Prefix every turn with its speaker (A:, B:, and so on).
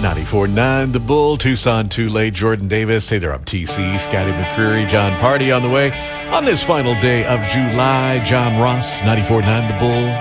A: 94.9 The Bull, Tucson, Tule, Jordan Davis. Hey there, I'm TC, Scotty McCreery, John Party on the way. On this final day of July, John Ross, 94.9 The Bull.